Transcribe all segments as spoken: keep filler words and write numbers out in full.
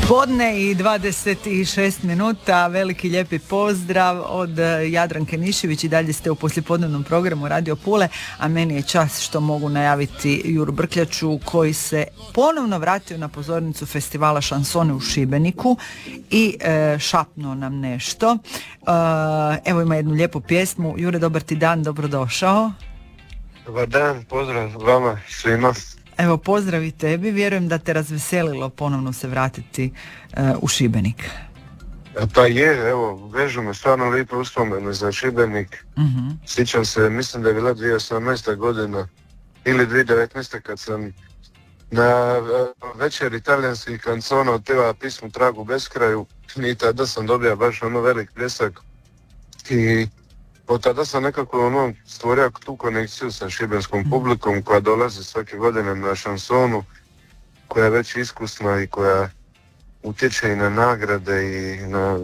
Podne i dvadeset šest minuta, veliki lijepi pozdrav od Jadranke Nišević i dalje ste u poslijepodnevnom programu Radio Pule, a meni je čast što mogu najaviti Juru Brkljaču koji se ponovno vratio na pozornicu festivala šansone u Šibeniku i e, šapnuo nam nešto. E, evo ima jednu lijepu pjesmu. Jure, dobar ti dan, dobrodošao. Dobar dan, pozdrav vama svima. Evo, pozdrav i tebi, vjerujem da te razveselilo ponovno se vratiti uh, u Šibenik. Pa je, evo, vežu me stvarno lijepe uspomene za Šibenik. Uh-huh. Sjećam se, mislim da je bila dvije tisuće osamnaesta godina ili dvije tisuće devetnaesta kad sam na uh, večeri talijanskih kancona otpjevao pismu Tragu beskraju i tada sam dobio baš ono velik pljesak i od tada sam nekako ono stvorio tu konekciju sa šibenskom publikom koja dolazi svake godine na šansonu, koja je već iskusna i koja utječe i na nagrade i na,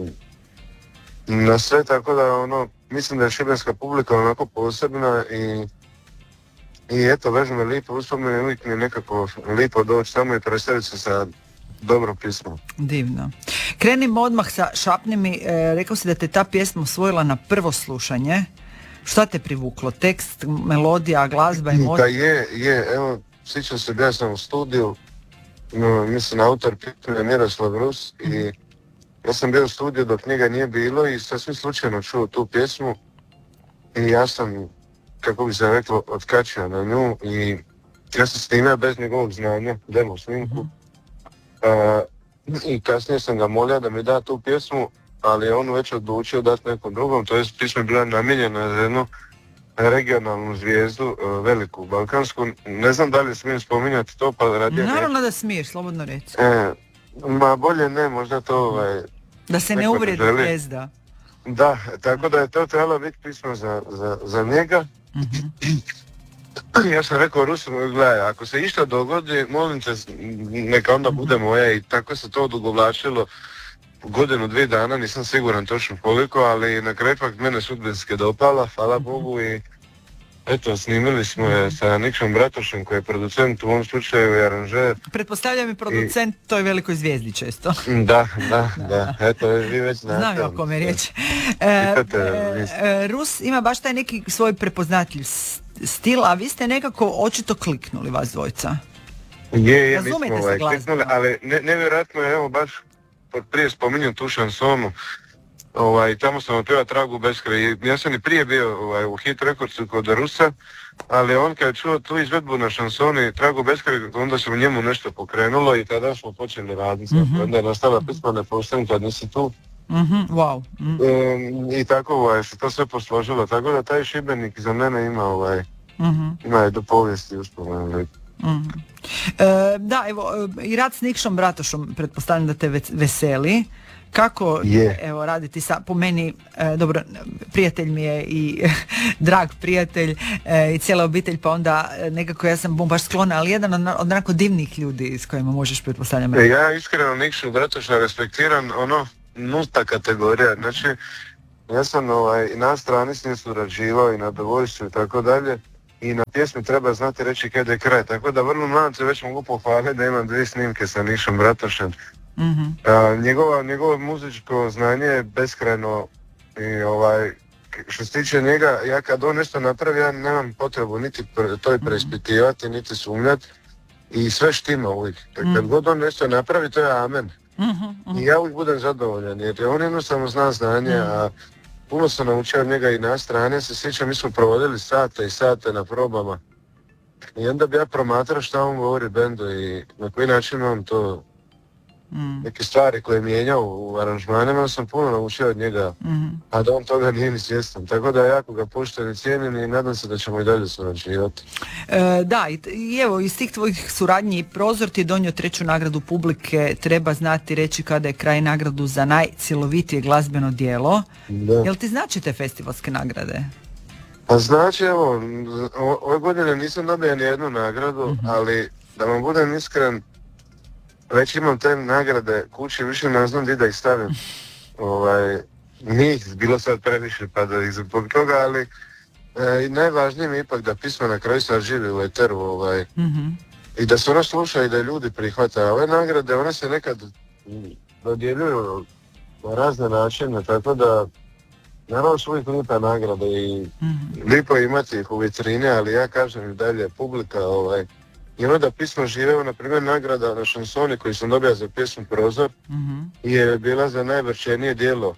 na sve, tako da ono, mislim da je šibenska publika onako posebna i, i eto, vežu me lijepo uspomene, uvijek mi je nekako lijepo doći tamo i predstaviti se sa dobro pismo. Divno. Krenimo odmah sa Šapni mi, e, rekao si da te ta pjesma osvojila na prvo slušanje. Šta te privuklo? Tekst, melodija, glazba, emocija? Da je, je, evo, sjećam se da sam u studiju, no, mislim, autor pjesme je Miroslav Rus i ja sam bio u studiju dok njega nije bilo i sasvim slučajno čuo tu pjesmu i ja sam, kako bi se reklo, otkačio na nju i ja sam snimio bez njegovog znanja, demo snimku. Mm-hmm. Uh, i kasnije sam ga molio da mi da tu pjesmu, ali je on već odlučio dati nekom drugom, to je pjesma bila namijenjena za jednu regionalnu zvijezdu, uh, veliku balkansku, ne znam da li smijem spominjati to, pa radije naravno ne... da smiješ, slobodno reći. E, ma bolje ne, možda to ovaj... Da se ne uvredi zvijezda. Da, tako da je to trebalo biti pismo za, za, za njega. Mm-hmm. Ja sam rekao Rusu, gledaj, ako se išta dogodi, molim te, neka onda bude moja i tako se to odugovlačilo godinu, dvije dana, nisam siguran točno koliko, ali na kraju pak mene sudbinske dopala, hvala Bogu i eto, snimili smo je sa Nikšom Bratošem koji je producent u ovom slučaju i aranžer. Pretpostavljam i producent i... toj velikoj zvijezdi često. Da, da, da, eto, vi već znate. Znam o kome je riječ. E, e, e, Rus ima baš taj neki svoj prepoznatljiv stil, a vi ste nekako očito kliknuli vas dvojica. Je, je, mi smo ovaj, kliknuli, ali ne, nevjerojatno je, evo baš prije spominjem tu šansonu, ovaj, tamo sam otpjevao Tragu beskraj. Ja sam i prije bio ovaj, u Hit Recordsu kod Rusa, ali on kad je čuo tu izvedbu na šansoni Tragu beskraj, onda se u njemu nešto pokrenulo i tada smo počeli raditi. Mm-hmm. Onda je nastala pisma Ne postavim kad nisi tu. Mm-hmm, wow. Mm-hmm. E, I tako ovaj, se to sve posložilo, tako da taj Šibenik za mene ima ovaj, mm-hmm. ima je do povijesti uspomenu. Mm. E, da, evo, i rad s Nikšom Bratošom, pretpostavljam da te veseli. Kako je, evo, raditi sa, po meni, e, dobro, prijatelj mi je i drag prijatelj e, i cijela obitelj, pa onda nekako ja sam baš sklona, ali jedan od, od onako divnih ljudi s kojima možeš, pretpostavljam. E, ja iskreno Nikšu Bratoša respektiram, ono, nulta kategorija, znači, ja sam ovaj, i na strani s njim surađivao i na dovoljstvu i tako dalje. I na pjesmi treba znati reći kada je kraj, tako da vrlo mladom se već mogu pohvaliti da imam dvije snimke sa Nikšom Bratošem. Mm-hmm. A, njegova, njegovo muzičko znanje je beskrajno i ovaj, što se tiče njega, ja kad on nešto napravi, ja nemam potrebu niti pre, to je preispitivati, niti sumnjati i sve štima uvijek. Kad mm-hmm. god on nešto napravi, to je amen. Mm-hmm. I ja uvijek budem zadovoljan jer on jednostavno zna znanje, mm-hmm. a puno sam naučio od njega i na strane, se sjećam, mi smo provodili sate i sate na probama. I onda bi ja promatrao šta on govori bendu i na koji način on to, mm. neke stvari koje je mijenjao u aranžmanima, sam puno naučio od njega, mm. a da on toga nije ni svjestan. Tako da jako ga poštujem i cijenim i nadam se da ćemo i dalje surađivati. E, da, i, i evo, iz tih tvojih suradnji i Prozor ti je donio treću nagradu publike, treba znati reći kada je kraj nagradu za najcjelovitije glazbeno djelo. Da. Jel ti znači te festivalske nagrade? Pa znači, evo, o, ove godine nisam dobio ni jednu nagradu, mm-hmm. ali da vam budem iskren, već imam te nagrade kući, više ne znam gdje da ih stavim. Ovaj, nije bilo sad previše pa da ih zbog toga, ali e, najvažnije mi je ipak da pismo na kraju sad živi u eteru ovaj, mm-hmm. i da se ono sluša i da ljudi prihvata. Ove nagrade, one se nekad dodjeljuju na razne načine, tako da naravno su uvijek lijepa nagrada i mm-hmm. lijepo imati ih u vitrini, ali ja kažem i dalje, publika, ovaj, i onda pismo žive, na primjer nagrada na šansoni koji sam dobio za pjesmu Prozor, mm-hmm. je bila za najvrčenije djelo.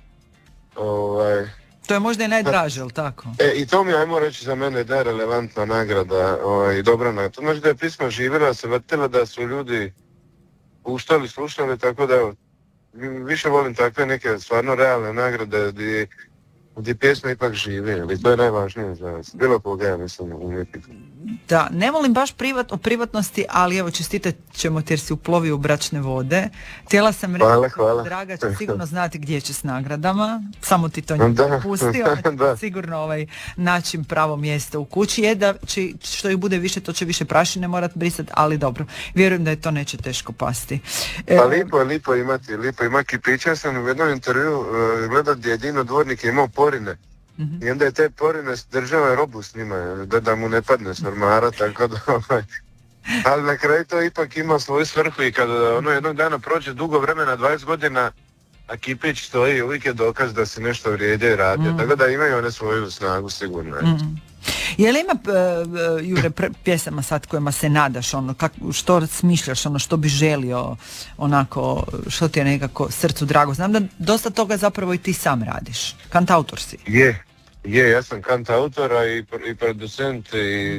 Ovaj, to je možda i najdraže, ali tako? E, i to mi, ajmo reći, za mene da je relevantna nagrada ovaj, i dobra nagrada. To znači da je pisma živjela, se vrtila, da su ljudi puštali, slušali, tako da više volim takve neke stvarno realne nagrade gdje, gdje pjesma ipak živi, ali to je najvažnije za bilo koga, ja mislim, umjetnika. Da, ne volim baš privat, o privatnosti, ali evo čestitat ćemo ti jer si uplovio u bračne vode. Htjela sam reći, hvala, hvala. Draga će sigurno znati gdje će s nagradama, samo ti to nije pustio, sigurno ovaj način pravo mjesto u kući je da će, što ih bude više, to će više prašine morat brisati, ali dobro, vjerujem da je to neće teško pasti. Pa e, lipo je, lipo imati, lipo ima kipića. Ja sam u jednom intervju uh, gledao gdje jedino dvornik je imao porine. Mm-hmm. I onda je te porine država robu s njima, da, da mu ne padne s ormara, tako da ovaj. Ali na kraju to ipak ima svoju svrhu i kada ono jednog dana prođe dugo vremena, dvadeset godina, a kipić stoji, uvijek je dokaz da se nešto vrijede i radi, mm-hmm. tako da imaju one svoju snagu sigurno. Mm-hmm. Je li ima, uh, Jure, pre, pjesama sad kojima se nadaš, ono, kak, što smišljaš, ono, što bi želio, onako, što ti je nekako srcu drago? Znam da dosta toga zapravo i ti sam radiš, kantautor si. Je, je, ja sam kantautora i, i producent i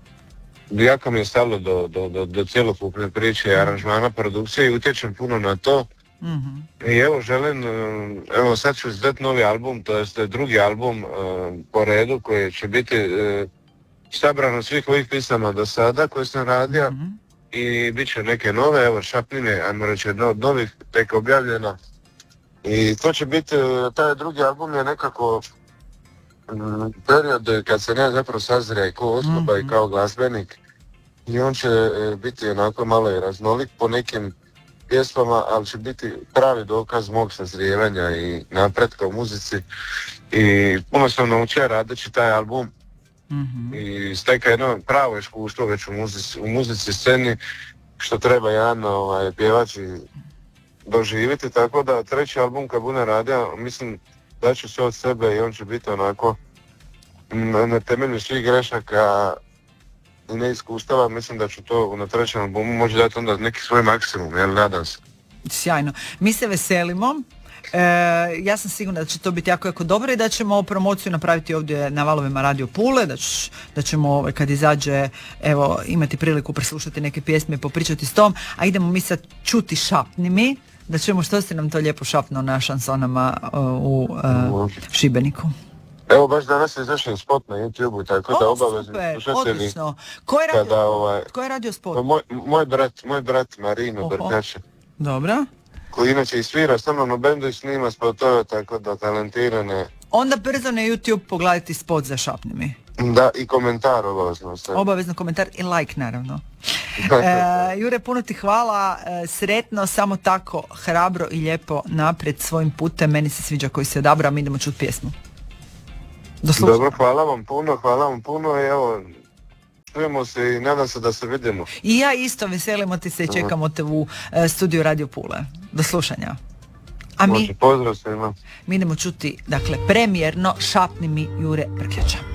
jako mi je stalo do, do, do, do cjelokupne priče i aranžmana, produkcije i utječem puno na to. Mm-hmm. I evo želim, evo sad ću izdati novi album, to jest drugi album uh, po redu koji će biti uh, sabrano svih ovih pisama do sada koje sam radio, mm-hmm. i bit će neke nove, evo Šapnine, ajmo reći jedna od novih, tek objavljena. I to će biti, taj drugi album je nekako um, period kad se ne zapravo sazrija i kao osoba, mm-hmm. i kao glazbenik, i on će uh, biti onako malo i raznolik po nekim pjesmama, ali će biti pravi dokaz mog sazrijevanja i napretka u muzici. I puno sam naučio radeći taj album, mm-hmm. i steka jedno pravo iskustvo već u muzici, u muzici sceni, što treba jedan ovaj, pjevač doživjeti, tako da treći album kad bude radio, mislim da ću sve od sebe i on će biti onako na temelju svih grešaka i neiskustava, mislim da ću to na trećem albumu moći dati onda neki svoj maksimum, jel, nadam se. Sjajno. Mi se veselimo. E, ja sam sigurna da će to biti jako, jako dobro i da ćemo promociju napraviti ovdje na valovima Radio Pule, da, ć, da ćemo kad izađe, evo, imati priliku preslušati neke pjesme i popričati s tom, a idemo mi sad čuti Šapni mi, da ćemo što si nam to lijepo šapnuo na šansonama uh, u uh, Šibeniku. Evo baš danas je izašao spot na YouTube-u, tako da obavezno slušatelji. Odlično. Ko je radio, kada, ovaj, ko je radio spot? Moj, moj brat, moj brat Marino Brkača. Dobro. Koji inače i svira s nama na bendu i snima spotove, tako da talentirane. Onda brzo na YouTube pogledajte spot za Šapni mi. Da, i komentar obavezno. Sve. Obavezno komentar i like naravno. e, Jure, puno ti hvala, e, sretno, samo tako hrabro i lijepo naprijed svojim putem, meni se sviđa koji se odabra, mi idemo čuti pjesmu. Dobro, hvala vam puno, hvala vam puno i evo, čujemo se i nadam se da se vidimo. I ja isto, veselimo ti se i čekamo te u uh, studiju Radio Pule. Do slušanja. A mi, pozdrav svima. Mi idemo čuti, dakle, premijerno Šapni mi Jure Brkljača.